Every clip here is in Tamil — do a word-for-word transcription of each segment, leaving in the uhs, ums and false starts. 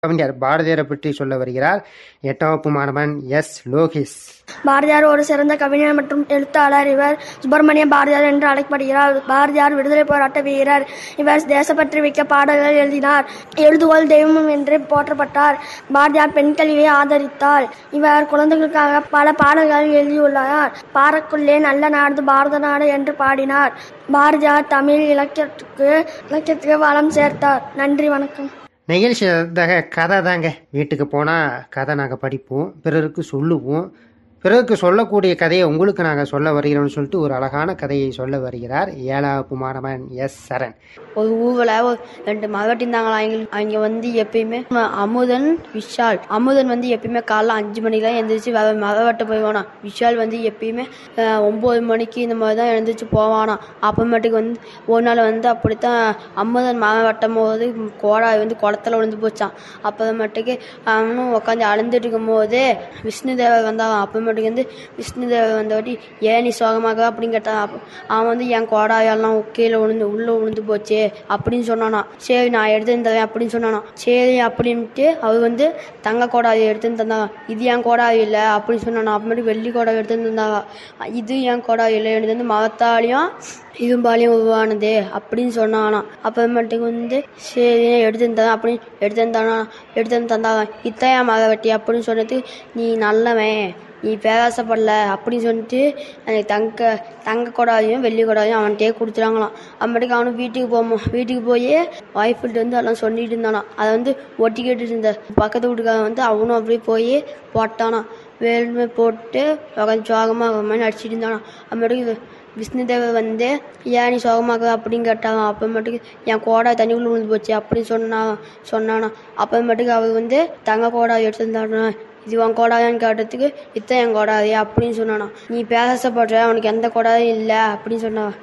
கவிஞர் பாரதியாரை பற்றி சொல்ல வருகிறார் எட்டாம் வகுப்பு மாணவன் எஸ் லோகேஷ். பாரதியார் ஒரு சிறந்த கவிஞர் மற்றும் எழுத்தாளர். இவர் சுப்பிரமணிய பாரதியார் என்று அழைக்கப்படுகிறார். பாரதியார் விடுதலை போராட்ட வீரர். இவர் தேசப்பற்று மிக்க பாடல்கள் எழுதினார். எழுதுகோள் தெய்வம் என்று போற்றப்பட்டார். பாரதியார் பெண் கல்வியை ஆதரித்தார். இவர் குழந்தைகளுக்காக பல பாடல்கள் எழுதியுள்ளார். பாரக்குள்ளே நல்ல நாடு பாரத நாடு என்று பாடினார். பாரதியார் தமிழ் இலக்கியத்துக்கு இலக்கியத்துக்கு வளம் சேர்த்தார். நன்றி, வணக்கம். நிகழ்ச்சி கதை தாங்க. வீட்டுக்கு போனால் கதை நாங்கள் படிப்போம், பிறருக்கு சொல்லுவோம். பிறருக்கு சொல்லக்கூடிய கதையை உங்களுக்கு நாங்கள் சொல்ல வருகிறோம்னு சொல்லிட்டு ஒரு அழகான கதையை சொல்ல வருகிறார் ஏழாவது மாணவன் எஸ் சரண். ஒரு ஊரில் ஒரு ரெண்டு மகட்டி இருந்தாங்களா. எங்களுக்கு அவங்க வந்து எப்பயுமே அமுதன் விஷால். அமுதன் வந்து எப்பயுமே காலைல அஞ்சு மணிக்கெலாம் எழுந்திரிச்சு வேற மரம் வெட்ட போய்வானா. விஷால் வந்து எப்பயுமே ஒம்பது மணிக்கு இந்த மாதிரி தான் எழுந்திரிச்சு போவானா. அப்புறமேட்டுக்கு வந்து ஒரு நாள் வந்து அப்படித்தான் அமுதன் மரம் வெட்டும் போது கோடாய் வந்து குளத்துல விழுந்து போச்சான். அப்புறமேட்டுக்கு அவனும் உட்காந்து அழுந்துட்டு இருக்கும் போது விஷ்ணு தேவர் வந்தான். அப்புறமேட்டுக்கு வந்து விஷ்ணு தேவர் வந்தவாட்டி ஏன் நீ சோகமாக அப்படின்னு கேட்டான். அவன் வந்து என் கோடாயெல்லாம் கீழே விழுந்து உள்ளே விழுந்து போச்சு அப்படின்னு சொன்னானா. சரி நான் எடுத்து தரேன் அப்படின்னு சொன்னானா. சரி அப்படின்ட்டு அவர் வந்து தங்க கோடாயை எடுத்து தந்தாங்க. இது என் கோடாய் இல்லை அப்படின்னு சொன்னானா. அப்புறமேட்டு வெள்ளி கோடாய் எடுத்து தந்தாங்க. இது என் கோடாய் இல்லை, எனக்கு வந்து மரத்தாலையும் இரும்பாலையும் உருவானது அப்படின்னு சொன்னானா. அப்புறமேட்டுக்கு வந்து சரி எடுத்து தரேன் அப்படின்னு எடுத்து தந்தானா. எடுத்து தந்தாங்க. இத்தான் என் மர வெட்டி அப்படின்னு சொன்னது. நீ நல்லவன், நீ பேராசப்படல அப்படின்னு சொல்லிட்டு எனக்கு தங்க தங்க கொடாதையும் வெள்ளி கொடாதையும் அவன்கிட்டே கொடுத்துட்டாங்களாம். அப்புறமேட்டுக்கு அவனும் வீட்டுக்கு போமோ வீட்டுக்கு போய் ஒய்ஃப்கிட்ட வந்து எல்லாம் சொல்லிட்டு இருந்தானா. அதை வந்து ஒட்டி கேட்டுட்டு இருந்த பக்கத்து வீட்டுக்காரன் வந்து அவனும் அப்படியே போய் போட்டானா. வேலுமே போட்டு உட்காந்து சோகமாக மாதிரி நடிச்சிட்டு இருந்தானா. அப்புறமேட்டுக்கு விஷ்ணு தேவர் வந்து ஏன் நீ சோகமாக அப்படின்னு கேட்டாங்க. அப்புறமேட்டுக்கு என் கோடாய் தண்ணிக்குள்ளே விழுந்து போச்சு அப்படின்னு சொன்னா சொன்னானா. அப்புறமேட்டுக்கு அவர் வந்து தங்க கோடாய் எடுத்துருந்தானா. இது உன் கோடாயான்னு கேட்டதுக்கு இத்தான் என் கோடாதையா அப்படின்னு சொன்னானா. நீ பேசப்படுற, அவனுக்கு எந்த கோடாயும் இல்லை அப்படின்னு சொன்னான்.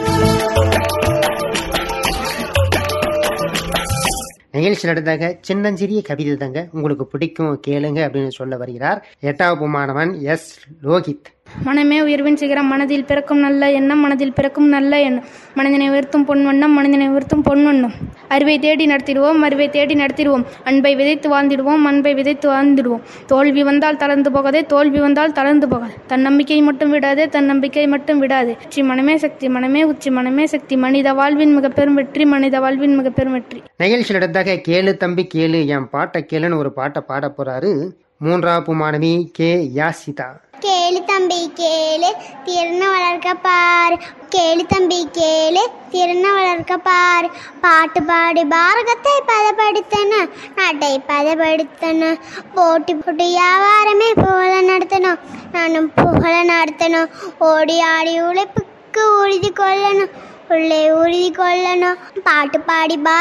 நிகழ்ச்சி நடந்தாங்க சின்னஞ்சிறிய கவிதை தாங்க, உங்களுக்கு பிடிக்கும் கேளுங்க அப்படின்னு சொல்ல வருகிறார் எட்டாவது மாணவன் எஸ் லோகித். மனமே உயர்வின் சிகரம், மனதில் பிறக்கும் நல்ல எண்ணம், மனதில் பிறக்கும் நல்ல எண்ணம், மனதினை உயர்த்தும் பொன் வண்ணம், மனதினை உயர்த்தும் பொன் வண்ணம். அறிவை தேடி நடத்திடுவோம், அறிவை தேடி நடத்திடுவோம், அன்பை விதைத்து வாழ்ந்திடுவோம், அன்பை விதைத்து வாழ்ந்திடுவோம். தோல்வி வந்தால் தளர்ந்து போகாதே, தோல்வி வந்தால் தளர்ந்து போகாது, தன் நம்பிக்கை மட்டும் விடாதே, தன் நம்பிக்கை மட்டும் விடாதே. உச்சி மனமே சக்தி, மனமே உச்சி மனமே சக்தி, மனித வாழ்வின் மிக பெரும் வெற்றி, மனித வாழ்வின் மிக பெரும் வெற்றி. நிகழ்ச்சி நடந்தாக கேளு தம்பி கேளு என் பாட்டை கேளுன்னு ஒரு பாட்டை பாட போறாரு மூன்றாவது மாணவி கே யாசிதா. கேளு தம்பி கேளு திறனை வளர்க்க பாரு, கேளு தம்பி கேளு திறனை வளர்க்க பாரு, பாட்டு பாடி பாரகத்தை பதப்படுத்தணும், நாட்டை பதப்படுத்தணும், போட்டி போட்டு வியாபாரமே புகழ நடத்தணும், நானும் புகழ நடத்தணும், ஓடி ஆடி உழைப்புக்கு உறுதி கொள்ளணும், உள்ளே உறுதி கொள்ளணும், பாட்டு பாடி